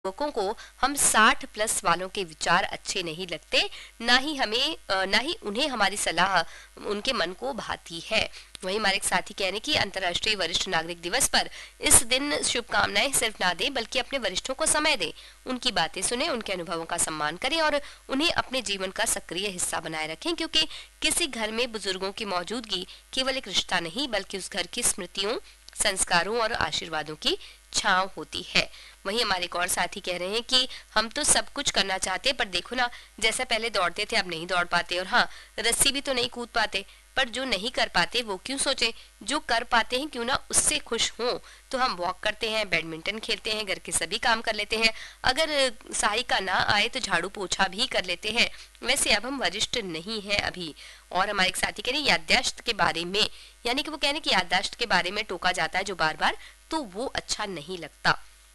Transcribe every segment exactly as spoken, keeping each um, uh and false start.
युवकों को हम साठ प्लस वालों के विचार अच्छे नहीं लगते, ना ही हमें अ, ना ही उन्हें हमारी सलाह उनके मन को भाती है। वहीं हमारे एक साथी कह रहे हैं कि अंतर्राष्ट्रीय वरिष्ठ नागरिक दिवस पर इस दिन शुभकामनाएं सिर्फ ना दें बल्कि अपने वरिष्ठों को समय दें, उनकी बातें सुने, उनके अनुभवों का सम्मान करें और उन्हें अपने जीवन का सक्रिय हिस्सा बनाए रखें, क्योंकि किसी घर में बुजुर्गों की मौजूदगी केवल एक रिश्ता नहीं बल्कि उस घर की स्मृतियों, संस्कारों और आशीर्वादों की छांव होती है। वहीं हमारे एक और साथी कह रहे हैं कि हम तो सब कुछ करना चाहते हैं, पर देखो ना, जैसा पहले दौड़ते थे अब नहीं दौड़ पाते, और हाँ, रस्सी भी तो नहीं कूद पाते, पर जो नहीं कर पाते वो क्यों सोचे, जो कर पाते हैं क्यों ना उससे खुश हों। तो हम वॉक करते हैं, बैडमिंटन खेलते हैं, घर के सभी काम कर लेते हैं, अगर सहायिका ना आए तो झाड़ू पोछा भी कर लेते हैं। वैसे अब हम वरिष्ठ नहीं हैं अभी। और हमारे एक साथी कह रहे हैं याददाश्त के बारे में, यानी कि वो कह रहे हैं कि याददाश्त के बारे में टोका जाता है जो बार बार, तो वो अच्छा नहीं लगता।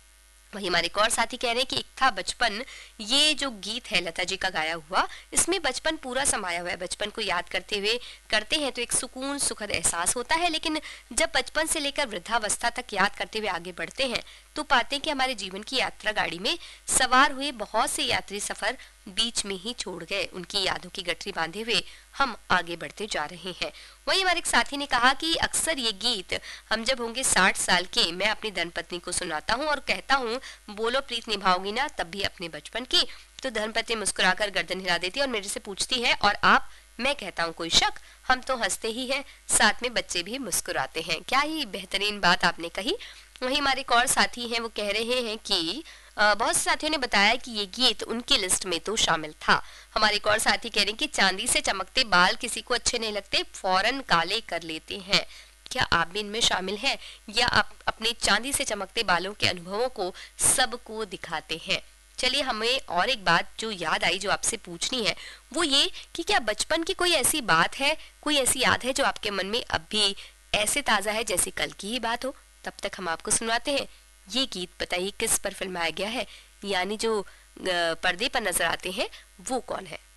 वही हमारे एक और साथी कह रहे हैं कि एक था बचपन, ये जो गीत है लता जी का गाया हुआ, इसमें बचपन पूरा समाया हुआ है। बचपन को याद करते हुए करते हैं तो एक सुकून सुखद एहसास होता है, लेकिन जब बचपन से लेकर वृद्धावस्था तक याद करते हुए आगे बढ़ते हैं तो पाते हैं कि हमारे जीवन की यात्रा गाड़ी में सवार हुए बहुत से यात्री सफर बीच में ही छोड़ गए। उनकी यादों की गठरी बांधे हुए हम आगे बढ़ते जा रहे हैं। वहीं हमारे एक साथी ने कहा कि अक्सर ये गीत हम जब होंगे साठ साल के, मैं अपनी धर्मपत्नी को सुनाता हूँ और कहता हूँ बोलो प्रीत निभाओगी ना तब भी अपने बचपन की, तो धर्मपत्नी मुस्कुराकर गर्दन हिला देती है और मेरे से पूछती है और आप? मैं कहता हूँ कोई शक, हम तो हंसते ही हैं, साथ में बच्चे भी मुस्कुराते हैं। क्या ही बेहतरीन बात आपने कही। वहीं हमारे एक और साथी हैं, वो कह रहे हैं कि आ, बहुत से साथियों ने बताया कि ये गीत उनकी लिस्ट में तो शामिल था। हमारे एक और साथी कह रहे हैं कि चांदी से चमकते बाल किसी को अच्छे नहीं लगते, फौरन काले कर लेते हैं। क्या आप भी इनमें शामिल हैं, या आप अपने चांदी से चमकते बालों के अनुभवों को सबको दिखाते हैं? चलिए, हमें और एक बात जो याद आई जो आपसे पूछनी है वो ये कि क्या बचपन की कोई ऐसी बात है, कोई ऐसी याद है जो आपके मन में अब भी ऐसे ताजा है जैसे कल की ही बात हो? तब तक हम आपको सुनाते हैं ये गीत। बताइए किस पर फिल्माया गया है, यानी जो पर्दे पर नजर आते हैं वो कौन है।